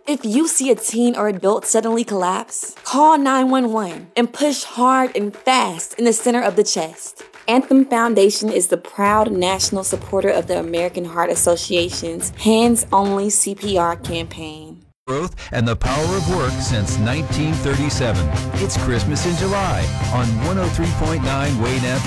If you see a teen or adult suddenly collapse, call 911 and push hard and fast in the center of the chest. Anthem Foundation is the proud national supporter of the American Heart Association's Hands Only CPR campaign. Growth and the power of work since 1937. It's Christmas in July on 103.9 Wayne FM.